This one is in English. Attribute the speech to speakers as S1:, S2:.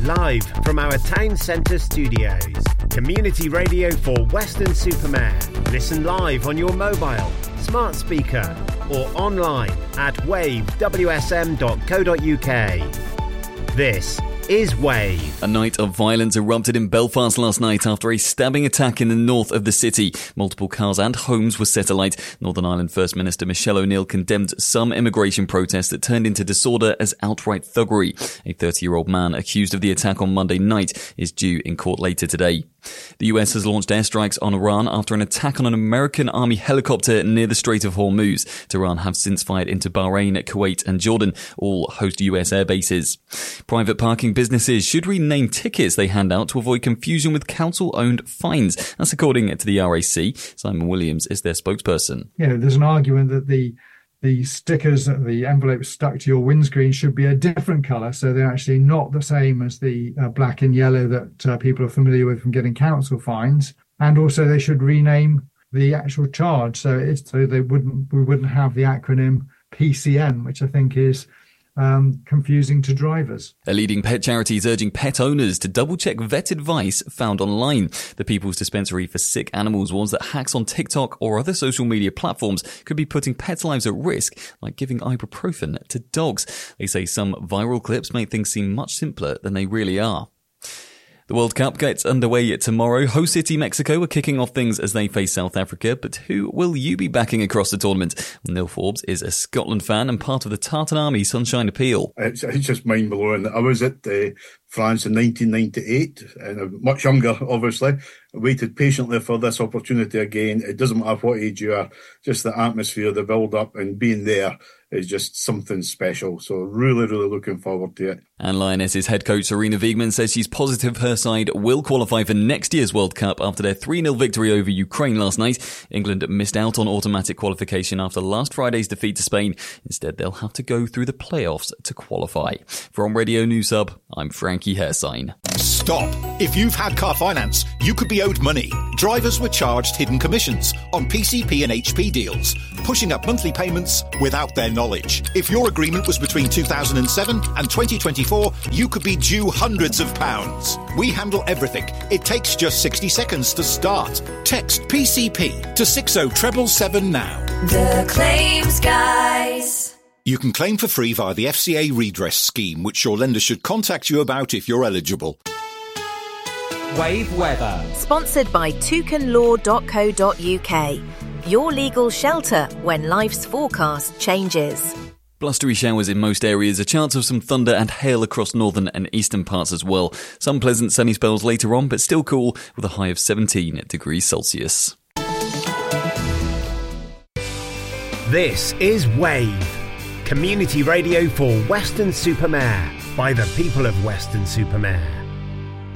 S1: live from our town centre studios. Community radio for Weston-super-Mare. Listen live on your mobile, smart speaker or online at wavewsm.co.uk. This is Wave.
S2: A night of violence erupted in Belfast last night after a stabbing attack in the north of the city. Multiple cars and homes were set alight. Northern Ireland First Minister Michelle O'Neill condemned some immigration protests that turned into disorder as outright thuggery. A 30-year-old man accused of the attack on Monday night is due in court later today. The US has launched airstrikes on Iran after an attack on an American army helicopter near the Strait of Hormuz. Tehran have since fired into Bahrain, Kuwait and Jordan, all host US air bases. Private parking businesses should rename tickets they hand out to avoid confusion with council-owned fines. That's according to the RAC. Simon Williams is their spokesperson.
S3: You know, there's an argument that the stickers, the envelopes stuck to your windscreen should be a different colour, so they're actually not the same as the black and yellow that people are familiar with from getting council fines. And also they should rename the actual charge so we wouldn't have the acronym PCN, which I think is confusing to drivers.
S2: A leading pet charity is urging pet owners to double-check vet advice found online. The People's Dispensary for Sick Animals warns that hacks on TikTok or other social media platforms could be putting pets' lives at risk, like giving ibuprofen to dogs. They say some viral clips make things seem much simpler than they really are. The World Cup gets underway tomorrow. Host city Mexico are kicking off things as they face South Africa, but who will you be backing across the tournament? Neil Forbes is a Scotland fan and part of the Tartan Army Sunshine Appeal.
S4: It's just mind-blowing. I was at France in 1998, and I'm much younger, obviously. I waited patiently for this opportunity again. It doesn't matter what age you are, just the atmosphere, the build-up and being there is just something special. So really, really looking forward to it.
S2: And Lionesses head coach Sarina Wiegman says she's positive her side will qualify for next year's World Cup after their 3-0 victory over Ukraine last night. England missed out on automatic qualification after last Friday's defeat to Spain. Instead, they'll have to go through the playoffs to qualify. From Radio News Hub, I'm Frankie Hairsign.
S5: Stop. If you've had car finance, you could be owed money. Drivers were charged hidden commissions on PCP and HP deals, pushing up monthly payments without their knowledge. If your agreement was between 2007 and 2024, you could be due hundreds of pounds. We handle everything. It takes just 60 seconds to start. Text PCP to 60777 now.
S6: The Claims Guys.
S5: You can claim for free via the FCA redress scheme, which your lender should contact you about if you're eligible.
S7: Wave weather.
S8: Sponsored by toucanlaw.co.uk. Your legal shelter when life's forecast changes.
S2: Blustery showers in most areas, a chance of some thunder and hail across northern and eastern parts as well. Some pleasant sunny spells later on, but still cool with a high of 17 degrees Celsius.
S1: This is Wave. Community radio for Weston-super-Mare by the people of Weston-super-Mare.